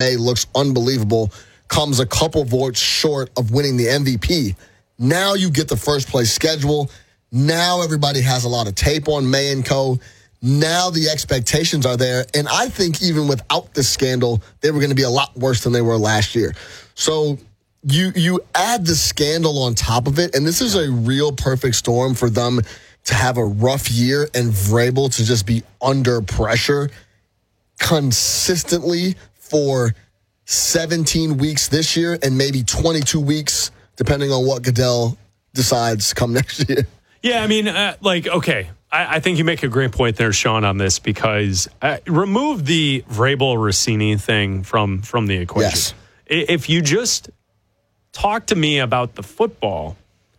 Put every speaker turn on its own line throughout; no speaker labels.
May looks unbelievable, comes a couple votes short of winning the MVP. Now you get the first place schedule. Now everybody has a lot of tape on May and co. Now the expectations are there. And I think even without this scandal, they were going to be a lot worse than they were last year. So you add the scandal on top of it, and this is a real perfect storm for them to have a rough year and Vrabel to just be under pressure consistently for 17 weeks this year and maybe 22 weeks, depending on what Goodell decides come next year.
Yeah, I mean, okay. I think you make a great point there, Sean, on this, because remove the Vrabel-Rossini thing from the equation.
Yes.
If you just talk to me about the football,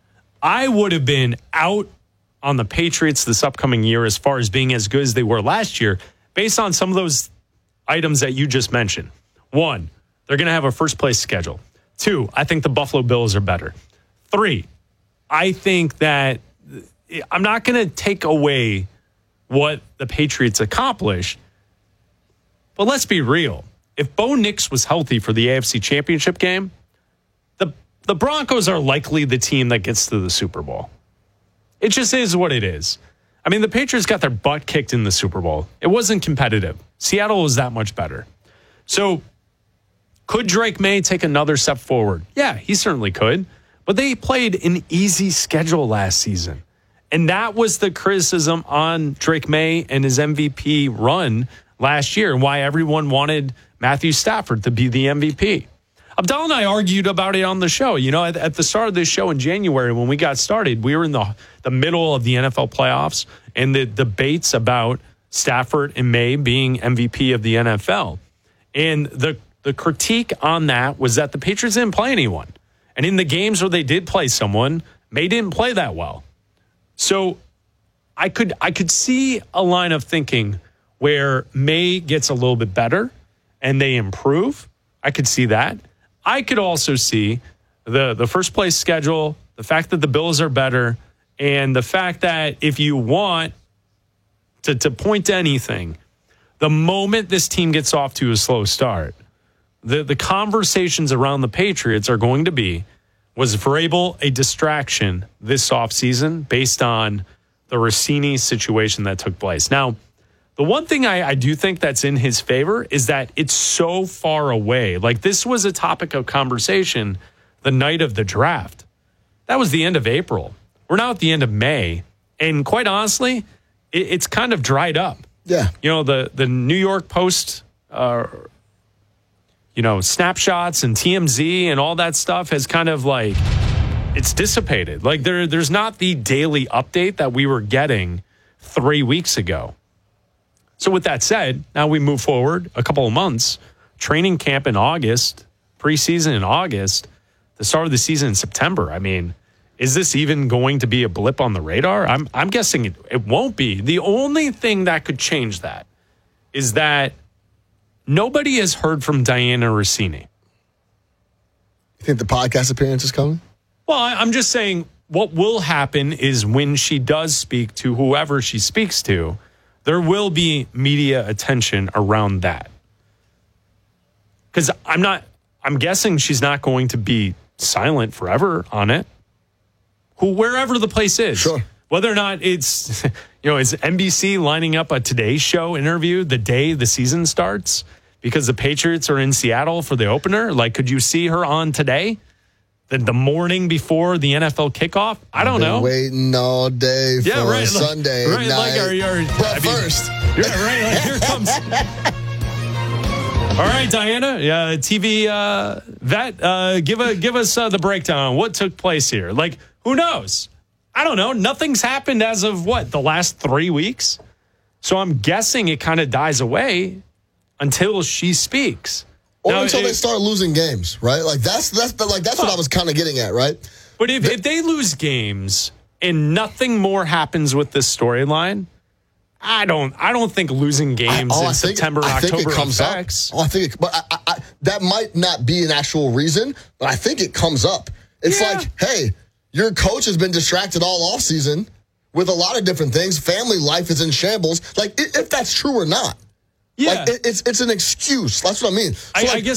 I would have been out on the Patriots this upcoming year as far as being as good as they were last year, based on some of those items that you just mentioned. 1, they're going to have a first-place schedule. 2, I think the Buffalo Bills are better. 3, I think that I'm not going to take away what the Patriots accomplished, but let's be real. If Bo Nix was healthy for the AFC Championship game, the Broncos are likely the team that gets to the Super Bowl. It just is what it is. I mean, the Patriots got their butt kicked in the Super Bowl. It wasn't competitive. Seattle was that much better. So could Drake May take another step forward? Yeah, he certainly could. But they played an easy schedule last season. And that was the criticism on Drake May and his MVP run last year, and why everyone wanted Matthew Stafford to be the MVP. Abdal and I argued about it on the show. You know, at the start of this show in January, when we got started, we were in the middle of the NFL playoffs and the debates about Stafford and May being MVP of the NFL. And the critique on that was that the Patriots didn't play anyone. And in the games where they did play someone, May didn't play that well. So I could see a line of thinking where May gets a little bit better and they improve. I could see that. I could also see the first place schedule, the fact that the Bills are better, and the fact that if you want to point to anything, the moment this team gets off to a slow start, the conversations around the Patriots are going to be, was Vrabel a distraction this offseason based on the Rossini situation that took place? Now, the one thing I do think that's in his favor is that it's so far away. Like, this was a topic of conversation the night of the draft. That was the end of April. We're now at the end of May. And quite honestly, it's kind of dried up.
Yeah.
You know, the New York Post, snapshots and TMZ and all that stuff has kind of like, it's dissipated. Like, there's not the daily update that we were getting 3 weeks ago. So with that said, now we move forward a couple of months. Training camp in August, preseason in August, the start of the season in September. I mean, is this even going to be a blip on the radar? I'm guessing it won't be. The only thing that could change that is that nobody has heard from Diana Rossini.
You think the podcast appearance is coming?
Well, I'm just saying what will happen is when she does speak to whoever she speaks to, there will be media attention around that. Because I'm guessing she's not going to be silent forever on it. Wherever the place is.
Sure.
Whether or not it's, is NBC lining up a Today Show interview the day the season starts because the Patriots are in Seattle for the opener? Like, could you see her on Today? The morning before the NFL kickoff? I don't know.
Waiting all day for a Sunday night. But first.
Yeah, right. Like, here comes. All right, Diana, TV vet, give us the breakdown on what took place here. Like, who knows? I don't know. Nothing's happened as of the last 3 weeks. So I'm guessing it kind of dies away until she speaks.
Or until they start losing games, right? Like that's what I was kind of getting at, right?
But if they lose games and nothing more happens with this storyline, I don't think losing games in September, October affects.
I think that might not be an actual reason, but I think it comes up. It's like, hey, your coach has been distracted all offseason with a lot of different things. Family life is in shambles. Like, if that's true or not.
Yeah.
Like, it's an excuse. That's what I mean. So
I guess